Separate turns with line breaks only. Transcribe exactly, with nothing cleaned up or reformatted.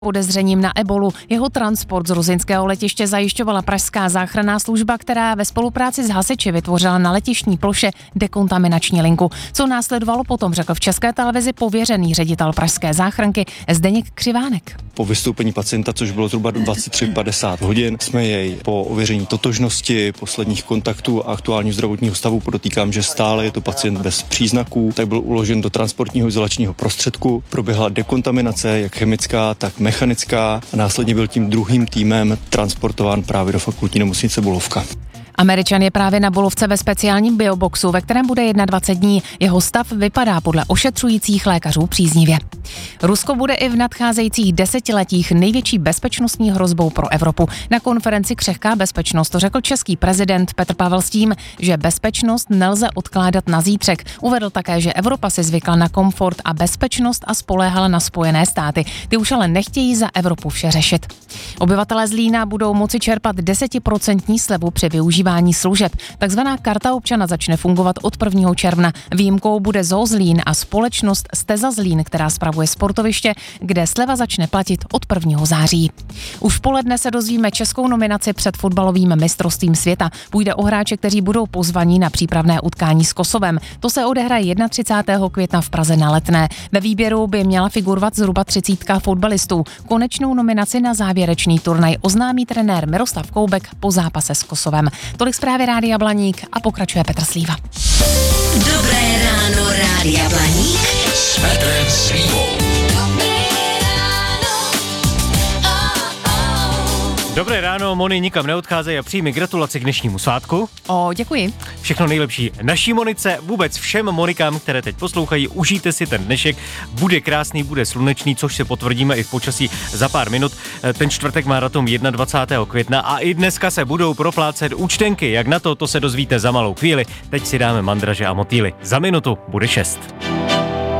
podezřením na ebolu. Jeho transport z ruzinského letiště zajišťovala pražská záchranná služba, která ve spolupráci s hasiči vytvořila na letištní ploše dekontaminační linku. Co následovalo potom, řekl v České televizi pověřený ředitel pražské záchranky Zdeněk Křivánek.
Po vystoupení pacienta, což bylo zhruba dvacet tři padesát hodin, jsme jej po ověření totožnosti, posledních kontaktů a aktuálního zdravotního stavu, podotýkám, že stále je to pacient bez příznaků, tak byl uložen do transportního izolačního prostředku. Proběhla dekontaminace, jak chemická, tak mechanická, a následně byl tím druhým týmem transportován právě do fakultní nemocnice Bulovka.
Američan je právě na Bulovce ve speciálním bioboxu, ve kterém bude dvacet jedna dní. Jeho stav vypadá podle ošetřujících lékařů příznivě. Rusko bude i v nadcházejících desetiletích největší bezpečnostní hrozbou pro Evropu. Na konferenci Křehká bezpečnost to řekl český prezident Petr Pavel s tím, že bezpečnost nelze odkládat na zítřek. Uvedl také, že Evropa si zvykla na komfort a bezpečnost a spoléhala na Spojené státy. Ty už ale nechtějí za Evropu vše řešit. Obyvatelé Zlína budou moci čerpat desetiprocentní slevu při využívání služeb. Takzvaná karta občana začne fungovat od prvního června. Výjimkou bude Zoo Zlín a společnost Steza Zlín, která spravuje sportoviště, kde sleva začne platit od prvního září. Už v poledne se dozvíme českou nominaci před fotbalovým mistrovstvím světa. Půjde o hráče, kteří budou pozvaní na přípravné utkání s Kosovem. To se odehraje třicátého prvního května v Praze na Letné. Ve výběru by měla figurovat zhruba třicítka fotbalistů. Konečnou nominaci na závěrečný turnaj oznámí trenér Miroslav Koubek po zápase s Kosovem. Tolik zprávy Rádia Blaník a pokračuje Petr Slíva.
Dobré ráno Rádia Blaník s Petrem Slívou.
Dobré ráno, Moni, nikam neodcházej a přijmi gratulaci k dnešnímu svátku.
O, děkuji.
Všechno nejlepší naší Monice, vůbec všem Monikám, které teď poslouchají, užijte si ten dnešek. Bude krásný, bude slunečný, což se potvrdíme i v počasí za pár minut. Ten čtvrtek má datum dvacátého prvního května a i dneska se budou proplácet účtenky. Jak na to, to se dozvíte za malou chvíli. Teď si dáme mandraže a motýly. Za minutu bude šest.